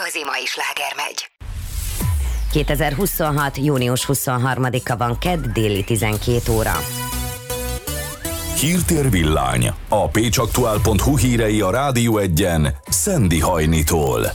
zima is sláger megy. 2026. június 23-a van, kedd, déli 12 óra. Hírtér villány. A pécsaktuál.hu hírei a Rádió 1-en Szendi Hajnitól.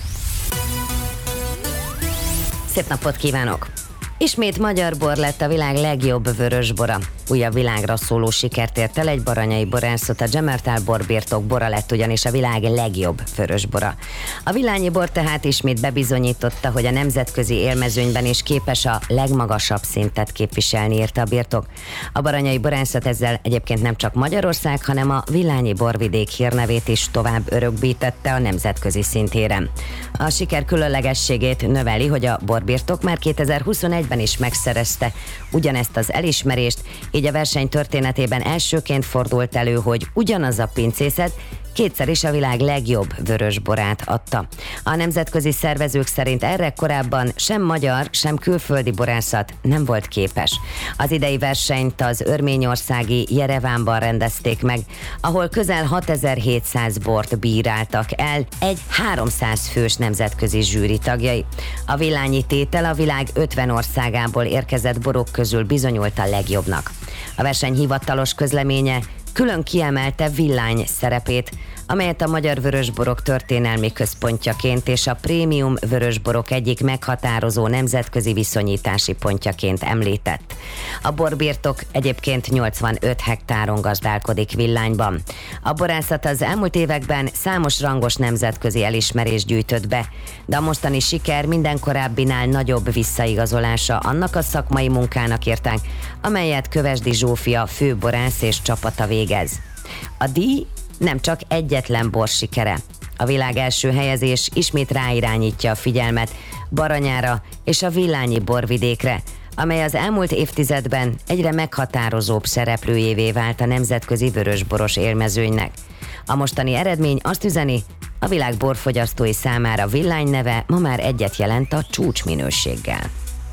Szép napot kívánok! Ismét magyar bor lett a világ legjobb vörösbora. Újabb világra szóló sikert ért el egy baranyai borászat, a Gemertal borbirtok bora lett ugyanis a világ legjobb vörösbora. A villányi bor tehát ismét bebizonyította, hogy a nemzetközi élmezőnyben is képes a legmagasabb szintet képviselni, írta a birtok. A baranyai borászat ezzel egyébként nem csak Magyarország, hanem a villányi borvidék hírnevét is tovább örökbítette a nemzetközi szintére. A siker különlegességét növeli, hogy a borbirtok már 2021-ben is megszerezte ugyanezt az elismerést, így a verseny történetében elsőként fordult elő, hogy ugyanaz a pincészet kétszer is a világ legjobb vörösborát adta. A nemzetközi szervezők szerint erre korábban sem magyar, sem külföldi borászat nem volt képes. Az idei versenyt az örményországi Jerevánban rendezték meg, ahol közel 6700 bort bíráltak el egy 300 fős nemzetközi zsűri tagjai. A villányi tétel a világ 50 országából érkezett borok közül bizonyult a legjobbnak. A verseny hivatalos közleménye külön kiemelte Villány szerepét, amelyet a magyar vörösborok történelmi központjaként és a prémium vörösborok egyik meghatározó nemzetközi viszonyítási pontjaként említett. A borbirtok egyébként 85 hektáron gazdálkodik Villányban. A borászat az elmúlt években számos rangos nemzetközi elismerést gyűjtött be, de a mostani siker minden korábbinál nagyobb visszaigazolása annak a szakmai munkának írták, amelyet Kövesdi Zsófia főborász és csapata végez. A díj nem csak egyetlen bor sikere. A világ első helyezés ismét ráirányítja a figyelmet Baranyára és a villányi borvidékre, amely az elmúlt évtizedben egyre meghatározóbb szereplőjévé vált a nemzetközi vörösboros élmezőnynek. A mostani eredmény azt üzeni, a világ borfogyasztói számára Villány neve ma már egyet jelent a csúcsminőséggel.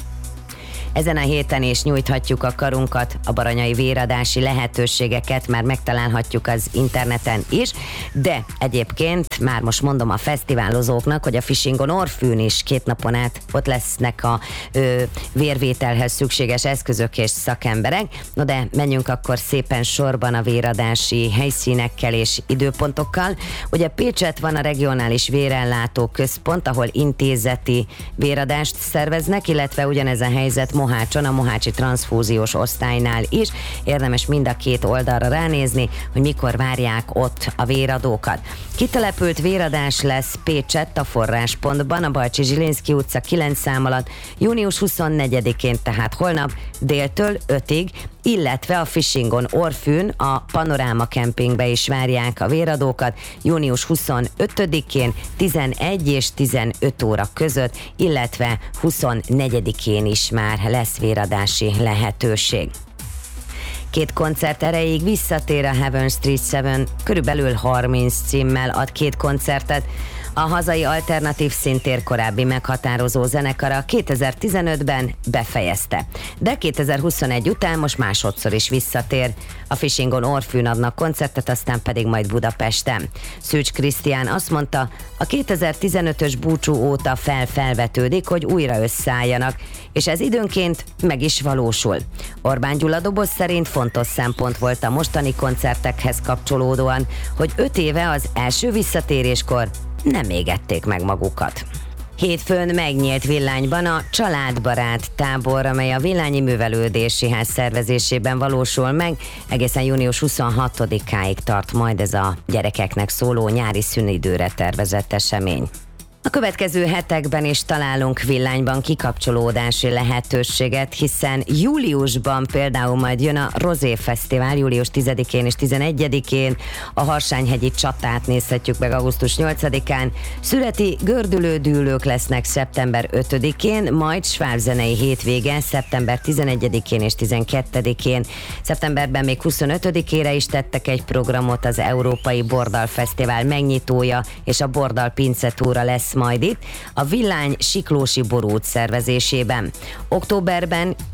Ezen a héten is nyújthatjuk a karunkat, a baranyai véradási lehetőségeket már megtalálhatjuk az interneten is, de egyébként már most mondom a fesztiválozóknak, hogy a Fisingon Orfűn is 2 napon át ott lesznek a vérvételhez szükséges eszközök és szakemberek. No de menjünk akkor szépen sorban a véradási helyszínekkel és időpontokkal. Ugye Pécsett van a regionális vérellátó központ, ahol intézeti véradást szerveznek, illetve ugyanez a helyzet Mohácson, a mohácsi transzfúziós osztálynál is. Érdemes mind a két oldalra ránézni, hogy mikor várják ott a véradókat. Kitelepült véradás lesz Pécsett a forráspontban, a Balcsi Zsilinszky utca 9 szám alatt, június 24-én, tehát holnap déltől 5-ig, illetve a Fisingon Orfűn, a Panoráma kempingbe is várják a véradókat június 25-én 11 és 15 óra között, illetve 24-én is már lesz véradási lehetőség. 2 koncert erejéig visszatér a Heaven Street 7, körülbelül 30 címmel ad 2 koncertet. A hazai alternatív színtér korábbi meghatározó zenekara 2015-ben befejezte, de 2021 után most másodszor is visszatér. A Fisingon Orfűn adnak koncertet, aztán pedig majd Budapesten. Szűcs Krisztián azt mondta, a 2015-ös búcsú óta felvetődik, hogy újra összeálljanak, és ez időnként meg is valósul. Orbán Gyula doboz szerint fontos szempont volt a mostani koncertekhez kapcsolódóan, hogy 5 éve az első visszatéréskor nem égették meg magukat. Hétfőn megnyílt Villányban a családbarát tábor, amely a Villányi Művelődési Ház szervezésében valósul meg. Egészen június 26-áig tart majd ez a gyerekeknek szóló nyári szünidőre tervezett esemény. A következő hetekben is találunk Villányban kikapcsolódási lehetőséget, hiszen júliusban például majd jön a Rozé Fesztivál, július 10-én és 11-én, a Harsányhegyi csatát nézhetjük meg augusztus 8-án, szüreti gördülődűlők lesznek szeptember 5-én, majd svábzenei hétvége szeptember 11-én és 12-én. Szeptemberben még 25-ére is tettek egy programot, az Európai Bordal Fesztivál megnyitója és a Bordal pincetúra lesz majd itt, a Villány Siklósi Borút szervezésében. Októberben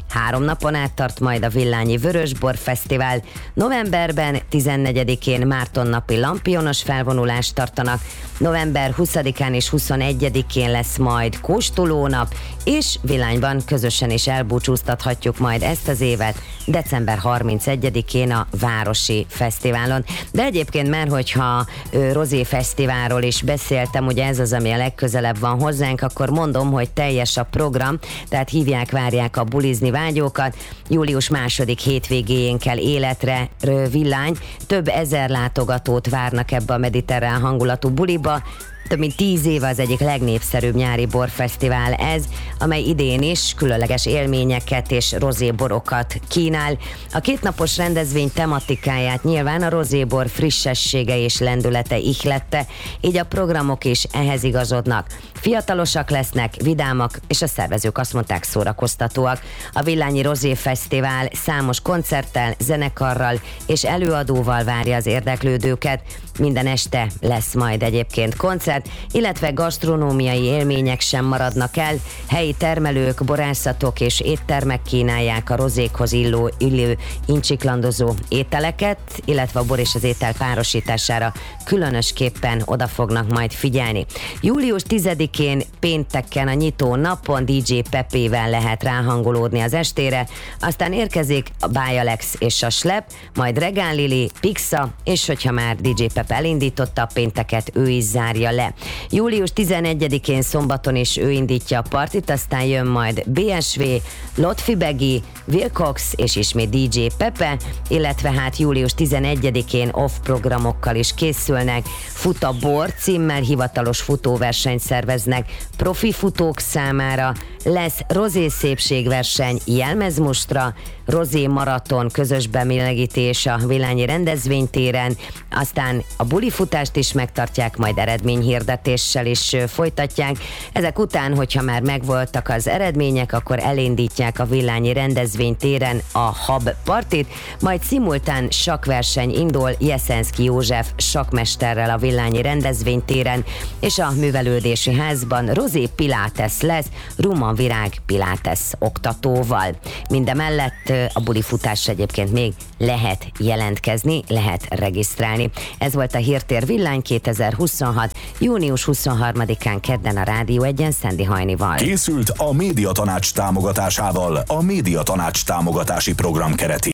3 napon át tart majd a Villányi Vörösbor Fesztivál. Novemberben 14-én Mártonnapi lampionos felvonulást tartanak, november 20-án és 21-én lesz majd kóstolónap, és Villányban közösen is elbúcsúztathatjuk majd ezt az évet december 31-én a Városi Fesztiválon. De egyébként már, hogyha Rozé Fesztiválról is beszéltem, ugye ez az, ami a legközelebb van hozzánk, akkor mondom, hogy teljes a program, tehát hívják, várják a bulizni vágyókat. Július 2. hétvégéjén kell életre Villány. Több ezer látogatót várnak ebbe a mediterrán hangulatú buliba. Több mint 10 éve az egyik legnépszerűbb nyári borfesztivál ez, amely idén is különleges élményeket és rozéborokat kínál. A 2 napos rendezvény tematikáját nyilván a rozébor frissessége és lendülete ihlette, így a programok is ehhez igazodnak. Fiatalosak lesznek, vidámak, és a szervezők azt mondták, szórakoztatóak. A Villányi Rozé Fesztivál számos koncerttel, zenekarral és előadóval várja az érdeklődőket. Minden este lesz majd egyébként koncert, illetve gasztronómiai élmények sem maradnak el. Helyi termelők, borászatok és éttermek kínálják a rozékhoz illő incsiklandozó ételeket, illetve a bor és az étel párosítására különösképpen oda fognak majd figyelni. Július 10-én pénteken a nyitó napon DJ Pepével lehet ráhangolódni az estére, aztán érkezik a Bájalex és a Slep, majd Regán Lili, Pixa, és hogyha már DJ Pepe elindította a pénteket, ő is zárja le. Július 11-én szombaton is ő indítja a partit, aztán jön majd BSV, Lotfi Begi, Wilcox és ismét DJ Pepe, illetve hát július 11-én off programokkal is készülnek. Fut a bor címmel hivatalos futóversenyt szerveznek profi futók számára, lesz rozé szépségverseny jelmezmustra, rozé maraton közös bemelegítés a Villányi rendezvénytéren, aztán a bulifutást is megtartják, majd eredményhirdetéssel is folytatják. Ezek után, hogyha már megvoltak az eredmények, akkor elindítják a Villányi rendezvénytéren a Hub partit, majd szimultán sakkverseny indul Jeszenszky József sakkmesterrel a Villányi rendezvénytéren, és a művelődési házban rozé pilates lesz Ruman Virág pilates oktatóval. Mindemellett a bulifutásra egyébként még lehet jelentkezni, lehet regisztrálni. Ez volt a Hírtér Villány 2026. június 23-án kedden a Rádió 1-en Szendi Hajnival. Készült a Médiatanács támogatásával, a Médiatanács támogatási program keretében.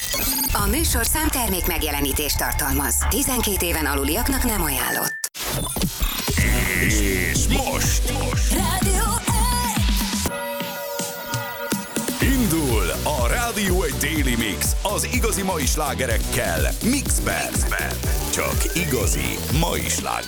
A műsor számtermék megjelenítést tartalmaz. 12 éven aluliaknak nem ajánlott. És most Rádió 1! indul a Rádió 1 Daily Mix az igazi mai slágerekkel Mixben. Csak igazi mai slágerek.